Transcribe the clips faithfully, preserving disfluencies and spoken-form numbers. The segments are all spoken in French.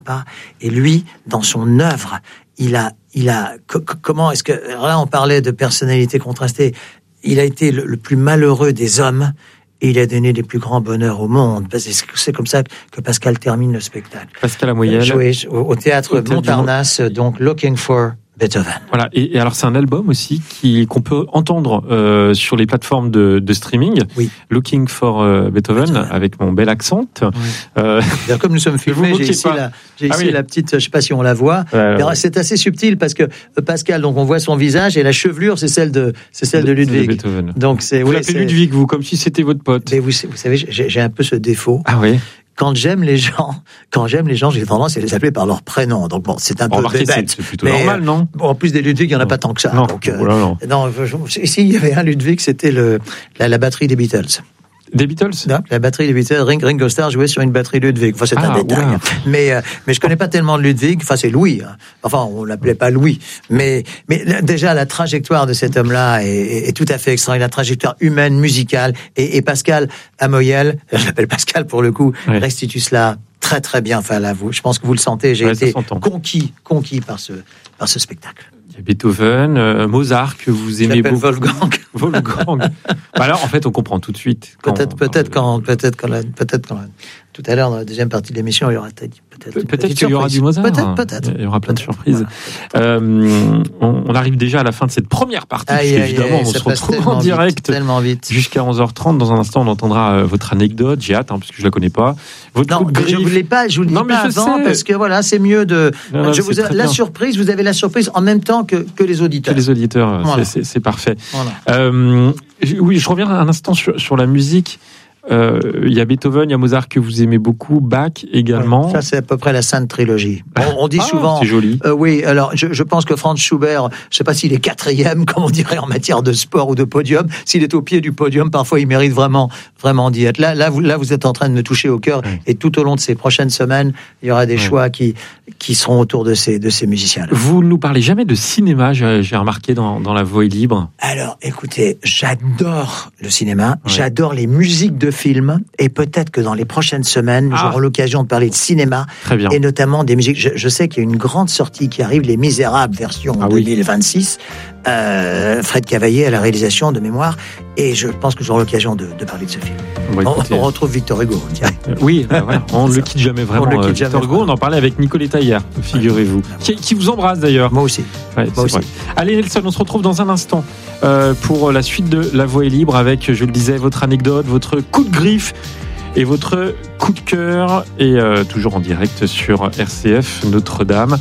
pas. Et lui, dans son œuvre, il a, il a, co- comment est-ce que, là, on parlait de personnalité contrastée. Il a été le, le plus malheureux des hommes et il a donné les plus grands bonheurs au monde. C'est comme ça que Pascal termine le spectacle. Pascal Lamoyelle. Joué au, au théâtre au Montparnasse, théâtre donc Looking for Beethoven. Voilà, et, et alors c'est un album aussi qui qu'on peut entendre euh, sur les plateformes de, de streaming. Oui. Looking for euh, Beethoven, Beethoven, avec mon bel accent. Oui. Euh, comme nous sommes filmés, j'ai ici, la, j'ai ici ah oui. la petite, je sais pas si on la voit. Ouais, ouais. C'est assez subtil parce que Pascal, donc on voit son visage et la chevelure, c'est celle de, c'est celle de, de Ludwig. De Beethoven. Donc c'est. Vous oui, l'appelez Ludwig, vous, comme si c'était votre pote. Mais vous, vous savez, j'ai, j'ai un peu ce défaut. Ah oui. Quand j'aime les gens, quand j'aime les gens, j'ai tendance à les appeler par leur prénom. Donc bon, c'est un bon, peu bête. C'est plutôt mais, normal, non? Bon, en plus des Ludwig, il y en a non. pas tant que ça. Non, donc, euh, voilà, non. non. Ici, il y avait un Ludwig, c'était le la, la batterie des Beatles. Des Beatles? Non, la batterie des Beatles, Ringo Starr jouait sur une batterie Ludwig. Enfin, c'est ah, un détail. Oula. Mais, euh, mais je connais pas tellement de Ludwig. Enfin, c'est Louis. Hein. Enfin, on l'appelait pas Louis. Mais, mais déjà, la trajectoire de cet homme-là est, est, est tout à fait extraordinaire. La trajectoire humaine, musicale. Et, et Pascal Lamoyelle, je l'appelle Pascal pour le coup, oui. restitue cela très très bien. Enfin, là, vous, je pense que vous le sentez. J'ai ouais, été conquis, conquis par ce, par ce spectacle. Il y a Beethoven, euh, Mozart que vous aimez beaucoup. Wolfgang. Wolfgang. Bah alors, en fait, on comprend tout de suite. Quand, peut-être, peut-être quand, peut-être quand, la, peut-être quand la, tout à l'heure dans la deuxième partie de l'émission, il y aura peut-être, peut-être, peut-être qu'il y aura du Mozart. Peut-être, peut-être. Il y aura plein peut-être. de surprises. Voilà. Euh, on, on arrive déjà à la fin de cette première partie. Aïe, aïe, évidemment, aïe, on se retrouve en direct vite, tellement vite. Jusqu'à onze heures trente. Dans un instant, on entendra euh, votre anecdote. J'ai hâte, hein, parce que je la connais pas. Votre non, je ne voulais pas. Je vous le dis non, pas avant sais. Parce que voilà, c'est mieux de. Non, non, je vous a, la bien. surprise. Vous avez la surprise en même temps que que les auditeurs. Que les auditeurs. Voilà. C'est, c'est, c'est parfait. Voilà. Euh, oui, je reviens un instant sur, sur la musique. Euh, il y a Beethoven, il y a Mozart que vous aimez beaucoup, Bach également. Ouais, ça, c'est à peu près la Sainte Trilogie. On, on dit ah, souvent. C'est joli. Euh, oui, alors je, je pense que Franz Schubert, je sais pas s'il est quatrième, comme on dirait en matière de sport ou de podium. S'il est au pied du podium, parfois il mérite vraiment, vraiment d'y être. Là, là, vous, là, vous êtes en train de me toucher au cœur. Oui. Et tout au long de ces prochaines semaines, il y aura des oui. choix qui, qui seront autour de ces, de ces musiciens-là. Vous ne nous parlez jamais de cinéma, j'ai, j'ai remarqué dans, dans La Voix est libre. Alors, écoutez, j'adore le cinéma, oui. j'adore les musiques de films. Et peut-être que dans les prochaines semaines, ah. j'aurai l'occasion de parler de cinéma et notamment des musiques. Je, je sais qu'il y a une grande sortie qui arrive, Les Misérables version ah, deux mille vingt-six. Oui. Euh, Fred Cavaillé à la réalisation de mémoire, et je pense que j'aurai l'occasion de, de parler de ce film. Bon, on, on retrouve Victor Hugo. On dirait. Euh, oui, bah, voilà. on ne le quitte jamais vraiment. On le quitte Victor jamais Hugo, vraiment. On en parlait avec Nicoletta hier, figurez-vous, ouais. qui, qui vous embrasse d'ailleurs. Moi aussi. Ouais, Moi aussi. Vrai. Allez Nelson, on se retrouve dans un instant euh, pour la suite de La Voix est libre avec, je le disais, votre anecdote, votre coup de griffe et votre coup de cœur, et euh, toujours en direct sur R C F Notre-Dame.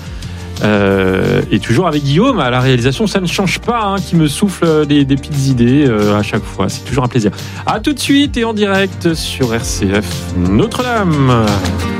Euh, et toujours avec Guillaume à la réalisation, ça ne change pas, hein, qui me souffle des, des petites idées euh, à chaque fois. C'est toujours un plaisir. À tout de suite et en direct sur R C F Notre-Dame.